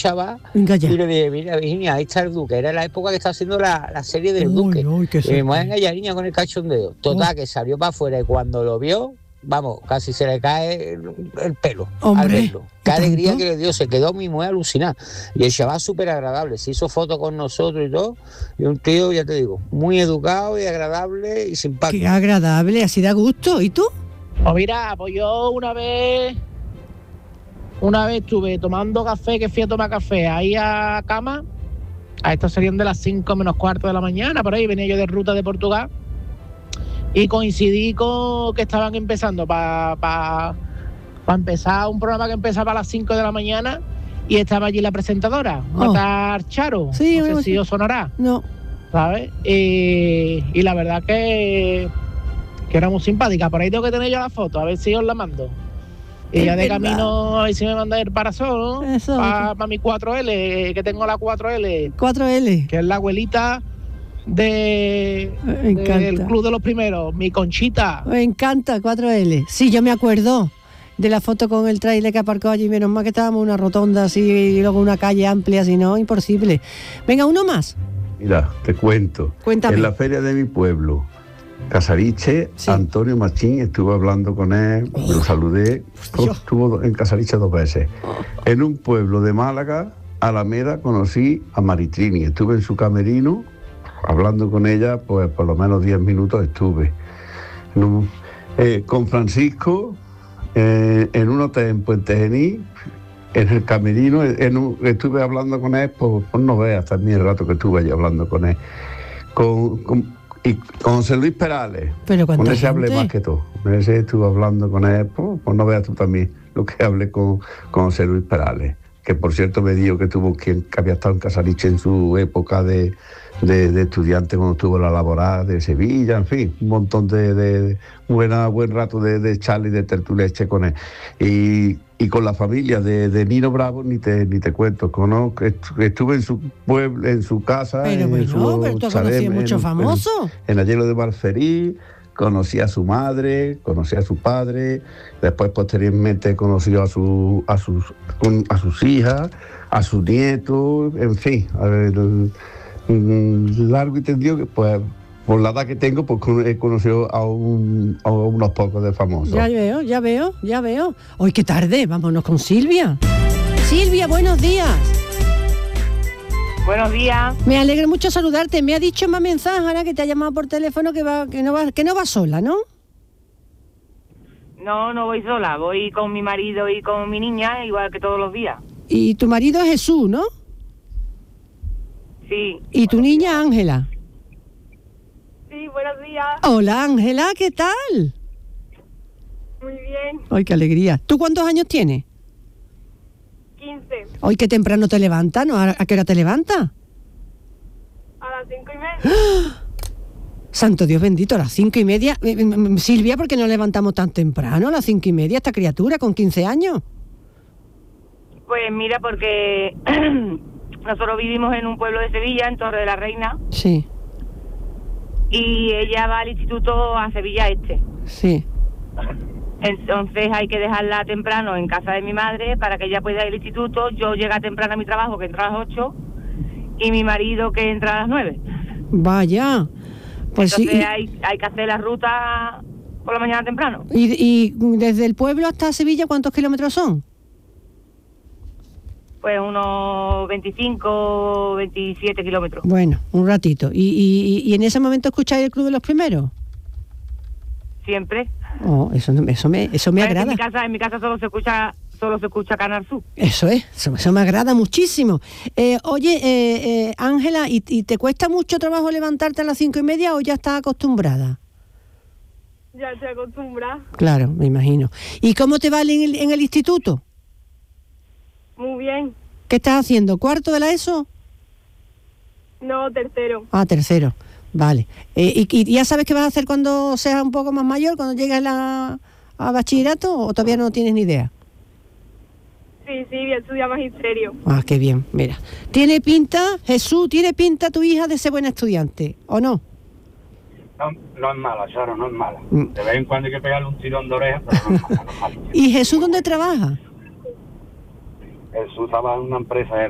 chaval, Venga ya. y le dije, mira, Virginia, ahí está el Duque. Era la época que estaba haciendo la serie del Duque. Y mi mujer engaña niña con el cachondeo. Total, que salió para afuera y cuando lo vio, vamos, casi se le cae el pelo. Hombre, al verlo. Qué ¿tanto? alegría que le dio, se quedó mi mujer alucinada. Y el chaval súper agradable, se hizo fotos con nosotros y todo. Y un tío, ya te digo, muy educado y agradable y simpático. Qué agradable, así da gusto. ¿Y tú? Pues mira, pues yo una vez estuve tomando café, que fui a tomar café ahí a cama. A esto serían de las 5 menos cuarto de la mañana, por ahí venía yo de ruta de Portugal. Y coincidí con que estaban empezando para empezar un programa que empezaba a las 5 de la mañana y estaba allí la presentadora, Matar Charo. Sí, no sé si os sonará. No. ¿Sabes? Y la verdad que era muy simpática. Por ahí tengo que tener yo la foto, a ver si os la mando. Y Es ya de verdad. camino, a ver si me manda el parasol, ¿no? Eso. Para mi 4L, que tengo la 4L. 4L. Que es la abuelita del encanta. Club de los Primeros, mi Conchita. Me encanta, 4L. Sí, yo me acuerdo de la foto con el tráiler que aparcó allí. Menos mal que estábamos en una rotonda así y luego una calle amplia, si no, imposible. Venga, uno más. Mira, te cuento. Cuéntame. En la feria de mi pueblo, Casariche, Sí. Antonio Machín, estuve hablando con él, lo saludé. Estuvo en Casariche 2 veces. En un pueblo de Málaga, Alameda, conocí a Maritrini. Estuve en su camerino, hablando con ella, pues por lo menos 10 minutos estuve. Con Francisco, en un hotel en Puente Genil, en el camerino, estuve hablando con él, pues no veas también el rato que estuve allí hablando con él. Y con José Luis Perales, Pero con ¿cuánta ese hablé gente? más que todo. Con ese estuve hablando con él, pues no veas tú también lo que hablé con José Luis Perales, que por cierto me dijo que que había estado en Casariche en su época de estudiante cuando estuvo en la laboral de Sevilla, en fin, un montón de buen rato de charla y de tertulia con él. Y con la familia de Nino Bravo ni te cuento, estuve en su pueblo, en su casa. Pero bueno, pero tú has conocido muchos famosos. En Ayelo de Barferí, conocí a su madre, conocí a su padre, después posteriormente conoció a sus hijas, a sus nietos, en fin, largo y tendido, que pues por la edad que tengo, pues he conocido a unos pocos de famosos. Ya veo. Hoy qué tarde, vámonos con Silvia. Silvia, buenos días. Buenos días. Me alegra mucho saludarte. Me ha dicho más mensaje ahora que te ha llamado por teléfono que no va sola, ¿no? No voy sola, voy con mi marido y con mi niña, igual que todos los días. Y tu marido es Jesús, ¿no? Sí. Y tu niña Ángela. Sí, buenos días. Hola Ángela, ¿qué tal? Muy bien. Ay, qué alegría. ¿Tú cuántos años tienes? 15. Hoy qué temprano te levantas, ¿no? ¿A qué hora te levantas? A las 5:30. Santo Dios bendito, a las 5:30. Silvia, ¿por qué no levantamos tan temprano? A las 5:30, esta criatura con 15 años. Pues mira, porque nosotros vivimos en un pueblo de Sevilla, en Torre de la Reina, Sí, y ella va al instituto a Sevilla Este. sí. Entonces hay que dejarla temprano en casa de mi madre para que ella pueda ir al instituto. Yo llego temprano a mi trabajo, que entra a las 8, y mi marido que entra a las 9. Vaya. Pues Entonces sí. hay que hacer la ruta por la mañana temprano. Y desde el pueblo hasta Sevilla, ¿cuántos kilómetros son? Pues unos 25, 27 kilómetros. Bueno, un ratito. ¿Y en ese momento escucháis el Club de los Primeros? Siempre. Oh, eso me agrada. En mi casa solo se escucha Canal Sur. Eso me agrada muchísimo. Oye, Ángela, ¿y te cuesta mucho trabajo levantarte a las 5:30 o ya estás acostumbrada? Ya estoy acostumbrada. Claro, me imagino. ¿Y cómo te va en el instituto? Muy bien. ¿Qué estás haciendo? ¿Cuarto de la ESO? No, tercero. Ah, tercero. Vale. ¿Y ya sabes qué vas a hacer cuando seas un poco más mayor, cuando llegues a bachillerato, o todavía no tienes ni idea? Sí, voy a estudiar magisterio. Ah, qué bien, mira. ¿Tiene pinta, Jesús, tiene pinta tu hija de ser buena estudiante, o no? No es mala, Charo, no es mala. De vez en cuando hay que pegarle un tirón de oreja, pero no es mala. ¿Y Jesús dónde trabaja? Jesús estaba en una empresa